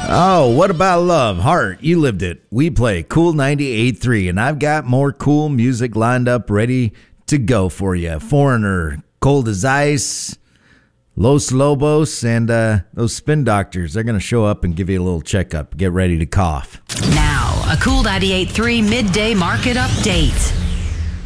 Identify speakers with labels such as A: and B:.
A: Oh, what about love? Heart, you lived it. We play Cool 98.3, and I've got more cool music lined up ready to go for you. Foreigner, Cold as Ice, Los Lobos, and those spin doctors. They're going to show up and give you a little checkup. Get ready to cough.
B: Now, a Cool 98.3 midday market update.